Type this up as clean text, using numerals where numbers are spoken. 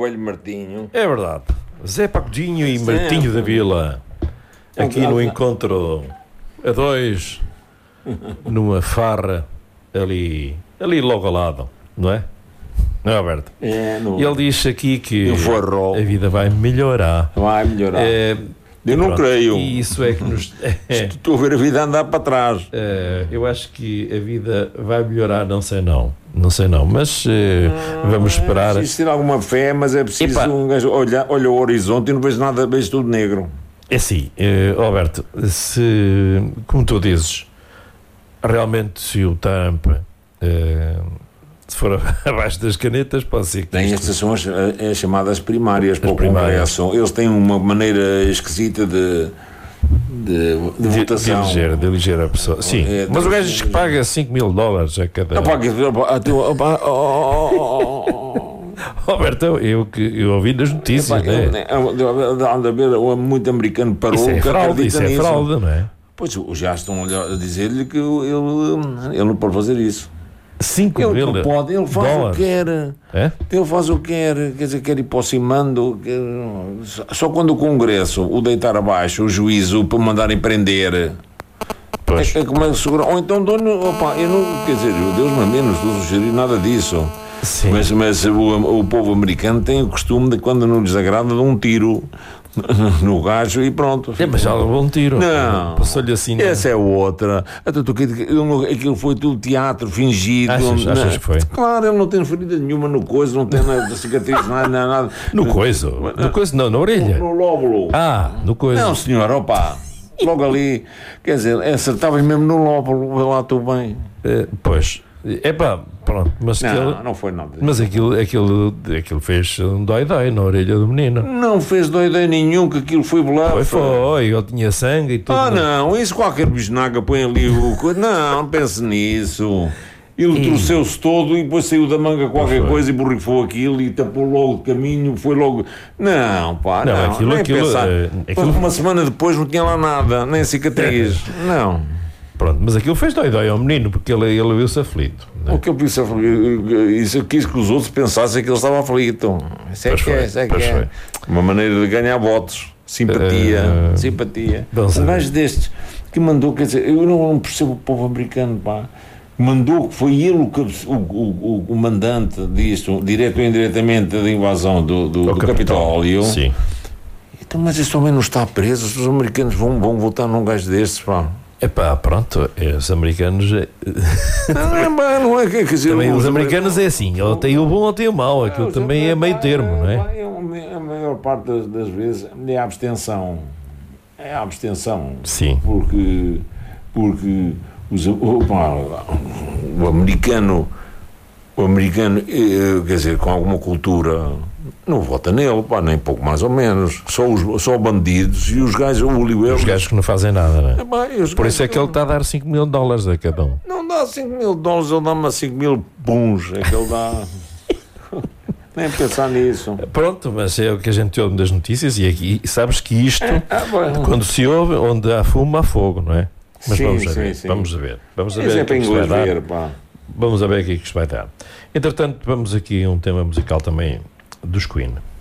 velho Martinho. É verdade. Zé Pacudinho e Martinho da Vila. Aqui no encontro a dois, numa farra ali logo ao lado, não é? Não é, Alberto? E ele diz aqui que a vida vai melhorar. Vai melhorar. Eu não creio. E isso é que nos... Estou a ver a vida andar para trás. Eu acho que a vida vai melhorar, não sei não, mas vamos esperar. É preciso ter alguma fé, mas é preciso um gajo olha o horizonte e não vejo nada, vejo tudo negro. É assim, Alberto, se, como tu dizes, realmente se o Trump se for abaixo das canetas, pode ser que... Tem estas são as chamadas primárias para o Congresso. Eles têm uma maneira esquisita de votação. De eleger a pessoa. Sim, mas o gajo diz que paga $5.000 a cada... Roberto, eu ouvi nas notícias, anda a ver, muito americano parou. Isso é fraude, não é? Pois, já estão a dizer-lhe que ele não pode fazer isso. 5 mil ele pode, ele faz dólares. O que quer. É? Ele faz o que quer, quer dizer, quer ir para o cimando. Só quando o Congresso o deitar abaixo, o juízo, para mandarem prender, é como é que segurar. Ou então, eu não, quer dizer, Deus me não estou a sugerir nada disso. Sim. Mas o povo americano tem o costume de, quando não lhes agrada, de um tiro no gajo e pronto. Mas já levou um tiro. Não. Passou-lhe assim. Essa é outra. Aquilo foi tudo teatro fingido. Achas que foi? Claro, ele não tem ferida nenhuma no coiso, não tem nada de cicatriz, nada. No coiso? No coiso não, na orelha. No lóbulo. No coiso. Não, senhor, opa. Logo ali, quer dizer, acertava mesmo no lóbulo, vê lá, estou bem. Pois. Pronto, mas não foi nada. Mas aquilo fez um dói-dói na orelha do menino. Não fez dói-dói nenhum, que aquilo foi bluff. Foi, ele tinha sangue e tudo. Não, isso qualquer bisnaga põe ali o... Não pense nisso. Ele trouxeu-se todo e depois saiu da manga qualquer coisa e borrifou aquilo e tapou logo o caminho, foi logo... Não, aquilo... Uma semana depois não tinha lá nada, nem cicatriz. Não. Pronto, mas aquilo fez dói ao menino, porque ele viu-se aflito. Né? O que ele viu-se aflito? Isso quis que os outros pensassem que ele estava aflito. Isso é que é. Uma maneira de ganhar votos. Simpatia. Um gajo destes que mandou, quer dizer, eu não percebo o povo americano, pá. Mandou, foi ele o mandante disto, direto ou indiretamente, da invasão do Capitólio. Sim. Então, mas esse homem não está preso, os americanos vão votar num gajo destes, pá. Pronto, os americanos... não é, quer dizer... Também os americanos é assim, ele tem o bom ou tem o mau, aquilo também é meio termo, não é? A maior parte das vezes é a abstenção. Sim. Porque o americano, quer dizer, com alguma cultura, não vota nele, nem pouco mais ou menos. Só bandidos e os gajos, os gajos que não fazem nada, não é? Por isso é que ele está a dar $5.000 a cada um. Não dá $5.000, ele dá-me 5.000 puns, é que ele dá. Nem pensar nisso. Pronto, mas é o que a gente ouve das notícias e aqui sabes que isto, quando se ouve, onde há fumo, há fogo, não é? Mas vamos a ver. Vamos a ver o que isto vai dar. Vamos a ver o que isto vai dar. Entretanto, vamos aqui a um tema musical também dos Queen.